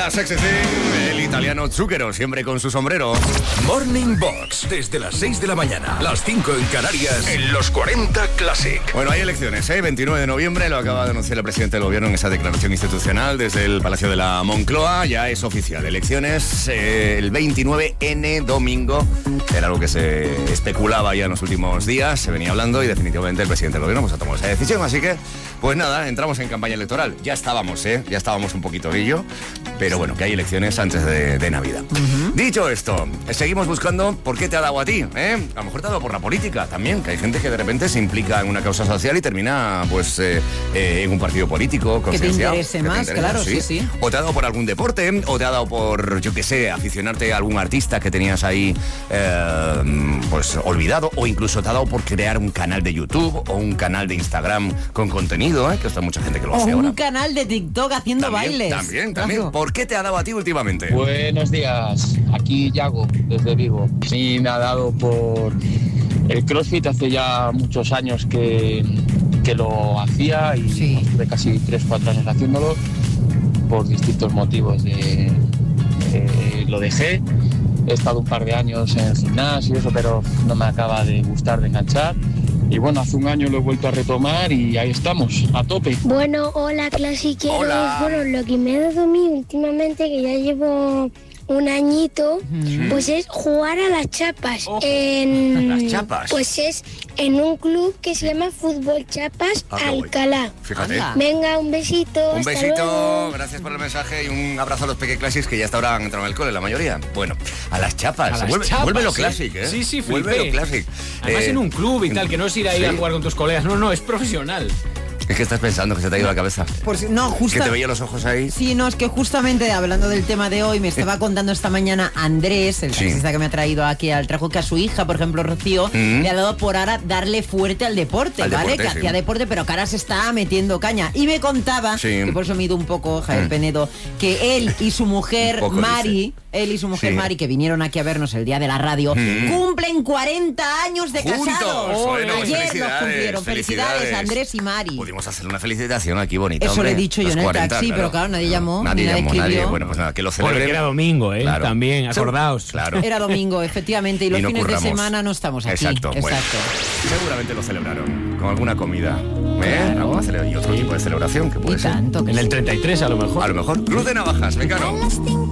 la sexy thing, el italiano Zucchero, siempre con su sombrero. Morning Box, desde las 6 de la mañana, las 5 en Canarias, en los 40 Classic. Bueno, hay elecciones, 29 de noviembre, lo acaba de anunciar el presidente del gobierno en esa declaración institucional desde el Palacio de la Moncloa. Ya es oficial, elecciones el 29N, domingo. Era algo que se especulaba ya en los últimos días, se venía hablando y definitivamente el presidente del gobierno pues ha tomado esa decisión. Así que, pues nada, entramos en campaña electoral. Ya estábamos un poquito guillo, pero bueno, que hay elecciones antes de Navidad. Dicho esto, seguimos buscando por qué te ha dado a ti, A lo mejor te ha dado por la política también, que hay gente que de repente se implica en una causa social y termina, pues, en un partido político, que te interese más, claro, sí. O te ha dado por algún deporte, o te ha dado por, yo qué sé, aficionarte a algún artista que tenías ahí, pues, olvidado, o incluso te ha dado por crear un canal de YouTube o un canal de Instagram con contenido, que está mucha gente que lo hace ahora. O un canal de TikTok haciendo bailes. También. Claro. ¿Por qué te ha dado a ti últimamente? Buenos días, aquí Yago, desde Vigo. Sí, me ha dado por el CrossFit hace ya muchos años que lo hacía y estuve casi 3-4 años haciéndolo por distintos motivos. Lo dejé, he estado un par de años en el gimnasio y eso, pero no me acaba de gustar, de enganchar. Y bueno, hace un año lo he vuelto a retomar y ahí estamos, a tope. Bueno, hola clasiqueros. Hola. Bueno, lo que me ha dado a mí últimamente, que ya llevo un añito, pues es jugar a las chapas. ¿Las chapas? Pues es en un club que se llama Fútbol Chapas Alcalá. Fíjate. Venga, un besito. Un hasta besito, luego. gracias por el mensaje y un abrazo a los Peque Classics que ya hasta ahora han entrado en el cole, la mayoría. Bueno, a las chapas. Vuelve lo Classic, Sí, vuelve lo Classic. Además en un club y tal, que no es ir ahí a jugar con tus colegas, no, es profesional. Es que estás pensando que se te ha ido la cabeza. Pues no, Que te veía los ojos ahí. Sí, no, es que justamente hablando del tema de hoy, me estaba contando esta mañana Andrés, el taxista que me ha traído aquí al trabajo, que a su hija, por ejemplo, Rocío, le ha dado por ahora darle fuerte al deporte, ¿vale? Que hacía deporte, pero que ahora se está metiendo caña. Y me contaba, que por eso me he ido un poco, Javier Penedo, que él y su mujer Mari, Mari, que vinieron aquí a vernos el día de la radio, cumplen 40 años de casados. Bueno, ayer los cumplieron. Felicidades, Andrés y Mari. Pudimos hacer una felicitación aquí bonita. Eso hombre. le he dicho yo en el 40, taxi, pero claro, nadie llamó. Nadie escribió. Bueno, pues nada, que lo celebren. Porque era domingo, Claro. También, acordaos. Claro. Era domingo, efectivamente, y los no fines curramos. de semana no estamos aquí. Exacto. Bueno, seguramente lo celebraron con alguna comida. Y otro tipo de celebración que puede Y ser. tanto que En el sí. 33 a lo mejor. A lo mejor. Cruz de navajas, Mecano.